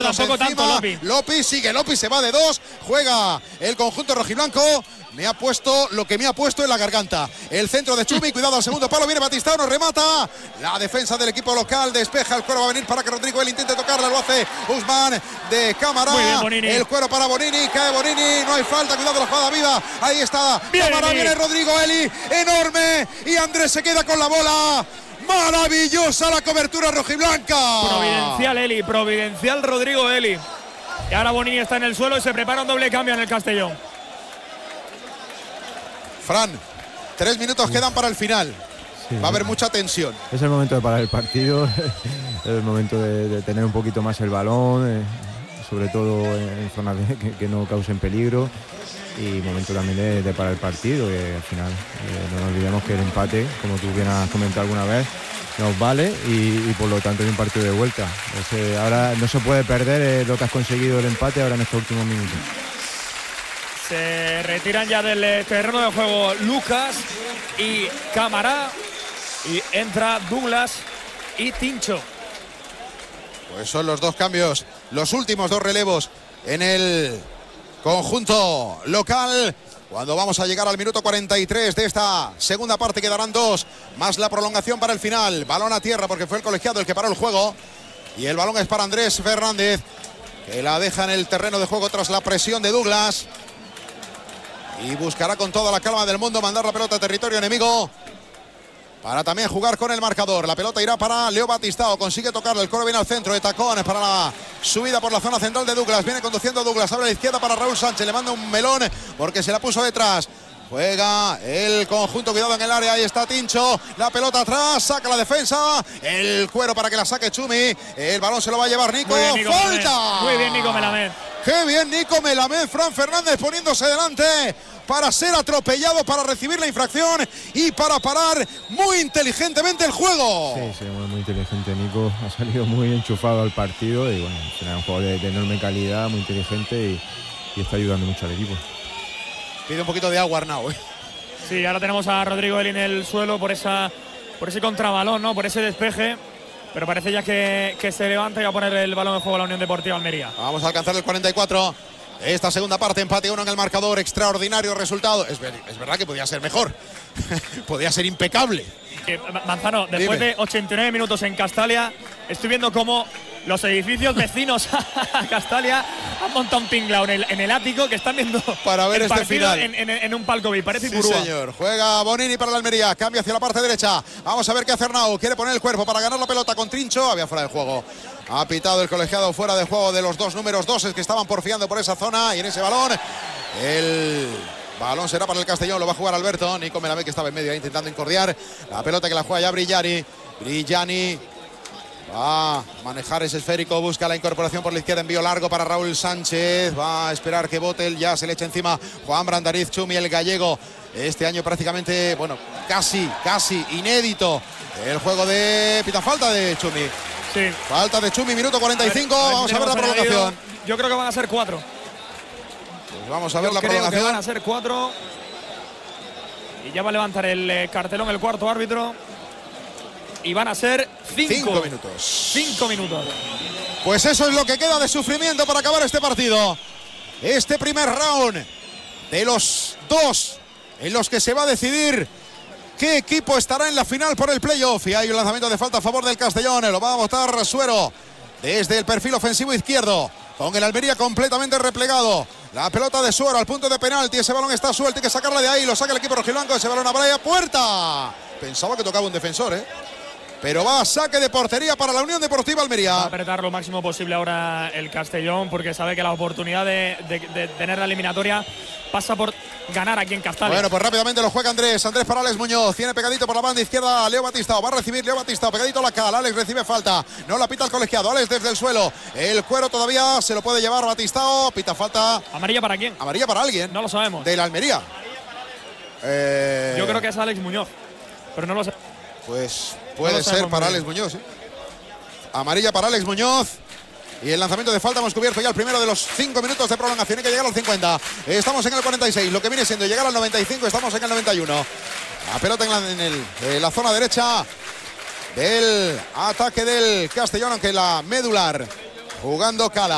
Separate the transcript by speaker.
Speaker 1: Tampoco tanto Lopi.
Speaker 2: Lopi sigue, Lopi se va de dos. Juega el conjunto rojiblanco. Me ha puesto lo que me ha puesto en la garganta. El centro de Chumi, cuidado al segundo palo, viene Batistao, nos remata. La defensa del equipo local despeja, el cuero va a venir para que Rodrigo él intente tocarla, lo hace Usman de cámara.
Speaker 1: Muy bien, Bonini.
Speaker 2: El cuero para Bonini, cae Bonini, no hay falta, cuidado la jugada viva. Ahí está, cámara, viene Rodrigo Eli, enorme. Y Andrés se queda con la bola. Maravillosa la cobertura rojiblanca.
Speaker 1: Providencial Eli, providencial Rodrigo Eli. Y ahora Bonini está en el suelo y se prepara un doble cambio en el Castellón.
Speaker 2: Fran, 3 minutos quedan para el final.
Speaker 3: Sí,
Speaker 2: va a haber mucha tensión.
Speaker 3: Es el momento de parar el partido, es el momento de tener un poquito más el balón, sobre todo en zonas que no causen peligro. Y momento también de parar el partido, que al final no nos olvidemos que el empate, como tú bien has comentado alguna vez, nos vale y por lo tanto es un partido de vuelta. Ahora no se puede perder lo que has conseguido el empate ahora en estos últimos minutos.
Speaker 1: Se retiran ya del terreno de juego Lucas y Cámara y entra Douglas y Tincho.
Speaker 2: Pues son los dos cambios, los últimos dos relevos en el conjunto local. Cuando vamos a llegar al minuto 43 de esta segunda parte, quedarán 2 más la prolongación para el final. Balón a tierra porque fue el colegiado el que paró el juego. Y el balón es para Andrés Fernández, que la deja en el terreno de juego tras la presión de Douglas. Y buscará con toda la calma del mundo mandar la pelota a territorio enemigo para también jugar con el marcador. La pelota irá para Leo Batistao, consigue tocarle, el coro viene al centro de tacón para la subida por la zona central de Douglas. Viene conduciendo Douglas, abre a la izquierda para Raúl Sánchez, le manda un melón porque se la puso detrás. Juega el conjunto, cuidado en el área, ahí está Tincho, la pelota atrás, saca la defensa, el cuero para que la saque Chumi, el balón se lo va a llevar Nico, ¡falta!
Speaker 1: Muy bien Nico Melamed.
Speaker 2: ¡Qué bien Nico Melamed! Fran Fernández poniéndose delante para ser atropellado, para recibir la infracción y para parar muy inteligentemente el juego.
Speaker 3: Sí, muy inteligente Nico, ha salido muy enchufado al partido y bueno, es un juego de enorme calidad, muy inteligente y está ayudando mucho al equipo.
Speaker 2: Pide un poquito de agua Arnau.
Speaker 1: Sí, ahora tenemos a Rodrigo Eli en el suelo por ese contrabalón, ¿no? Por ese despeje. Pero parece ya que se levanta y va a poner el balón en juego a la Unión Deportiva Almería.
Speaker 2: Vamos a alcanzar el 44. Esta segunda parte, empate 1 en el marcador, extraordinario resultado. Es verdad que podía ser mejor. Podía ser impecable.
Speaker 1: Manzano, después de 89 minutos en Castalia, estoy viendo cómo los edificios vecinos a Castalia han montado un tinglao en el ático que están viendo
Speaker 2: para ver este final
Speaker 1: en un palco VIP. Parece
Speaker 2: sí,
Speaker 1: Ipurúa.
Speaker 2: Señor. Juega Bonini para la Almería, cambia hacia la parte derecha. Vamos a ver qué hace Arnau. Quiere poner el cuerpo para ganar la pelota con Trincho. Había fuera de juego. Ha pitado el colegiado fuera de juego de los dos números 2 que estaban porfiando por esa zona y en ese balón. El balón será para el Castellón, lo va a jugar Alberto. Nico Melamed, que estaba en medio intentando incordiar. La pelota que la juega ya Brillani. Va a manejar ese esférico, busca la incorporación por la izquierda, envío largo para Raúl Sánchez. Va a esperar que bote, ya se le echa encima Juan Brandariz, Chumi, el gallego. Este año prácticamente, bueno, casi inédito. El juego de pita falta de Chumi.
Speaker 1: Sí.
Speaker 2: Falta de Chumi, minuto 45. Vamos a ver la prolongación.
Speaker 1: Yo creo que van a ser 4.
Speaker 2: Pues vamos a ver la prolongación.
Speaker 1: Que van a ser 4. Y ya va a levantar el cartelón el cuarto árbitro. Y van a ser 5
Speaker 2: minutos.
Speaker 1: 5 minutos.
Speaker 2: Pues eso es lo que queda de sufrimiento para acabar este partido. Este primer round de los 2 en los que se va a decidir qué equipo estará en la final por el playoff. Y hay un lanzamiento de falta a favor del Castellón. Lo va a botar Suero desde el perfil ofensivo izquierdo, con el Almería completamente replegado. La pelota de Suero al punto de penalti. Ese balón está suelto, hay que sacarla de ahí. Lo saca el equipo rojiblanco. Ese balón a Brian Puerta. Pensaba que tocaba un defensor, pero va a saque de portería para la Unión Deportiva Almería.
Speaker 1: Va a apretar lo máximo posible ahora el Castellón, porque sabe que la oportunidad de tener la eliminatoria pasa por ganar aquí en Castalia.
Speaker 2: Bueno, pues rápidamente lo juega Andrés para Alex Muñoz. Tiene pegadito por la banda izquierda a Leo Batistao. Va a recibir Leo Batistao, pegadito a la cal. Alex recibe falta. No la pita el colegiado. Alex desde el suelo. El cuero todavía se lo puede llevar Batistao. Pita falta.
Speaker 1: ¿Amarilla para quién?
Speaker 2: Amarilla para alguien.
Speaker 1: No lo sabemos.
Speaker 2: De la Almería.
Speaker 1: Yo creo que es Alex Muñoz, pero no lo sé.
Speaker 2: Pues puede ser para Alex Muñoz. Amarilla para Alex Muñoz. Y el lanzamiento de falta hemos cubierto ya el primero de los 5 minutos de prolongación. Hay que llegar al 50. Estamos en el 46. Lo que viene siendo llegar al 95. Estamos en el 91. La pelota en la zona derecha del ataque del Castellón, aunque la medular jugando Cala.